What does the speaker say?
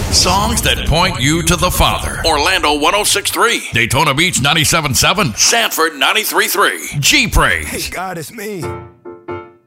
Songs that point you to the Father. Orlando 106.3. Daytona Beach 97.7. Sanford 93.3. G Praise. Hey, God, it's me.